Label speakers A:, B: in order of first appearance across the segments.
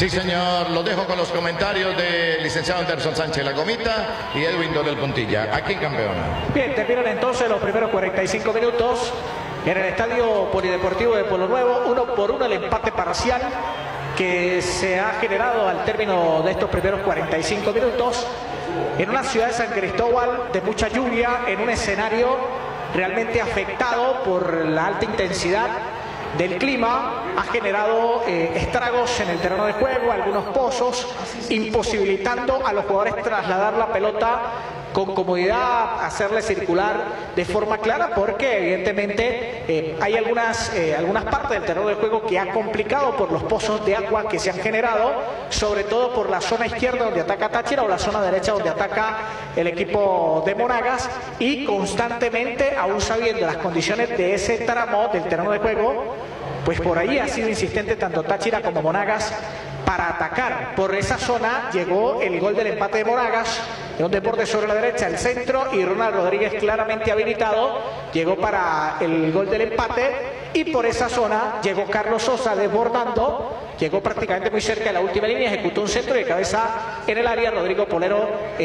A: Sí, señor, lo dejo con los comentarios del licenciado Anderson Sánchez La Gomita y Edwin Dorel Puntilla. Aquí en Campeona.
B: Bien, terminan entonces los primeros 45 minutos en el Estadio Polideportivo de Pueblo Nuevo. 1-1 el empate parcial que se ha generado al término de estos primeros 45 minutos en una ciudad de San Cristóbal de mucha lluvia, en un escenario realmente afectado por la alta intensidad del clima. Ha generado estragos en el terreno de juego, algunos pozos, imposibilitando a los jugadores trasladar la pelota con comodidad, hacerle circular de forma clara, porque evidentemente hay algunas partes del terreno de juego que ha complicado por los pozos de agua que se han generado, sobre todo por la zona izquierda donde ataca Táchira o la zona derecha donde ataca el equipo de Monagas, y constantemente, aún sabiendo las condiciones de ese tramo del terreno de juego, pues por ahí ha sido insistente tanto Táchira como Monagas para atacar. Por esa zona llegó el gol del empate de Monagas, en un desborde sobre la derecha, el centro, y Ronald Rodríguez, claramente habilitado, llegó para el gol del empate. Y por esa zona llegó Carlos Sosa desbordando, llegó prácticamente muy cerca de la última línea, ejecutó un centro de cabeza en el área. Rodrigo Polero,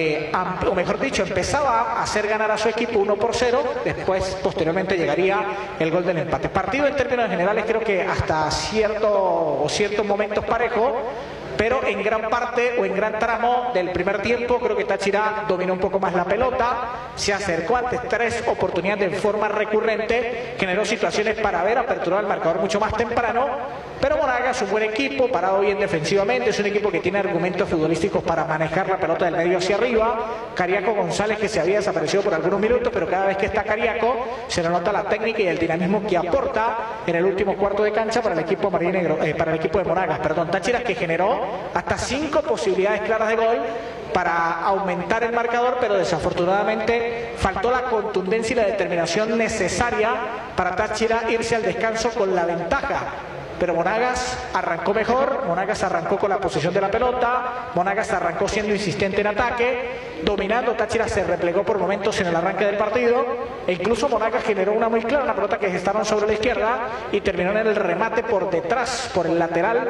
B: o mejor dicho, empezaba a hacer ganar a su equipo 1-0, después posteriormente llegaría el gol del empate. Partido en términos generales creo que hasta ciertos momentos parejo, pero en gran parte o en gran tramo del primer tiempo creo que Táchira dominó un poco más la pelota, se acercó ante 3 oportunidades de forma recurrente, generó situaciones para haber aperturado el marcador mucho más temprano, pero Monagas es un buen equipo, parado bien defensivamente, es un equipo que tiene argumentos futbolísticos para manejar la pelota del medio hacia arriba. Cariaco González, que se había desaparecido por algunos minutos, pero cada vez que está Cariaco se le nota la técnica y el dinamismo que aporta en el último cuarto de cancha para el equipo marinegro, para el equipo de Monagas, Táchira, que generó hasta 5 posibilidades claras de gol para aumentar el marcador, pero desafortunadamente faltó la contundencia y la determinación necesaria para Táchira irse al descanso con la ventaja. Pero Monagas arrancó mejor, Monagas arrancó con la posesión de la pelota, Monagas arrancó siendo insistente en ataque, dominando. Táchira se replegó por momentos en el arranque del partido, e incluso Monagas generó una muy clara, una pelota que estaban sobre la izquierda y terminó en el remate por detrás, por el lateral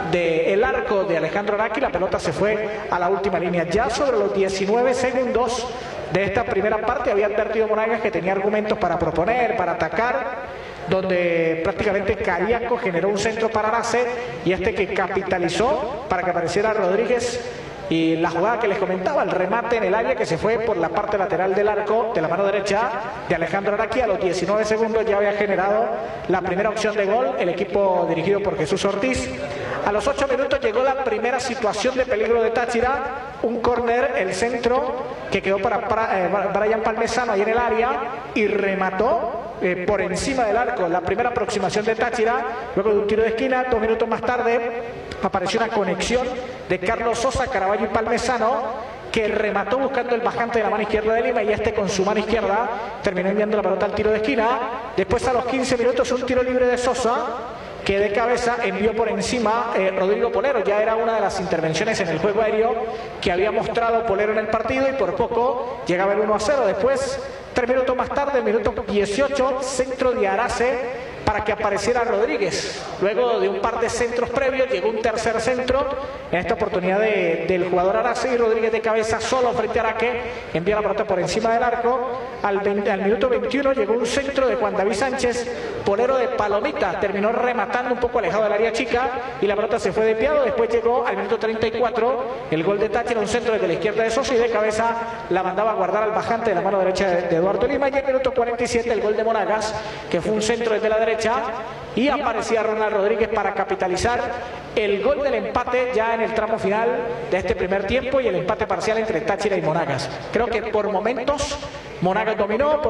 B: del arco de Alejandro Araki. La pelota se fue a la última línea. Ya sobre los 19 segundos de esta primera parte había advertido Monagas que tenía argumentos para proponer, para atacar, donde prácticamente Cariaco generó un centro para Arce y que capitalizó para que apareciera Rodríguez, y la jugada que les comentaba, el remate en el área que se fue por la parte lateral del arco de la mano derecha de Alejandro Araki. A los 19 segundos ya había generado la primera opción de gol el equipo dirigido por Jesús Ortiz. A los 8 minutos llegó la primera situación de peligro de Táchira, un córner, el centro que quedó para Brian Palmesano ahí en el área, y remató por encima del arco. La primera aproximación de Táchira, luego de un tiro de esquina. 2 minutos más tarde apareció una conexión de Carlos Sosa, Caraballo y Palmesano, que remató buscando el bajante de la mano izquierda de Lima, y con su mano izquierda terminó enviando la pelota al tiro de esquina. Después, a los 15 minutos, un tiro libre de Sosa que de cabeza envió por encima Rodrigo Polero. Ya era una de las intervenciones en el juego aéreo que había mostrado Polero en el partido, y por poco llegaba el 1-0. Después, 3 minutos más tarde, minuto 18, centro de Arce para que apareciera Rodríguez. Luego de un par de centros previos llegó un tercer centro, en esta oportunidad del jugador Arce, y Rodríguez de cabeza solo frente a Araque envía la pelota por encima del arco. Al minuto 21 llegó un centro de Juan David Sánchez, Polero de palomita, terminó rematando un poco alejado del área chica y la pelota se fue desviado. Después llegó al minuto 34 el gol de Táchira, un centro desde la izquierda de Sosa, y de cabeza la mandaba a guardar al bajante de la mano derecha de Eduardo Lima. Y en el minuto 47 el gol de Monagas, que fue un centro desde la derecha, y aparecía Ronald Rodríguez para capitalizar el gol del empate ya en el tramo final de este primer tiempo, y el empate parcial entre Táchira y Monagas. Creo que por momentos Monagas dominó.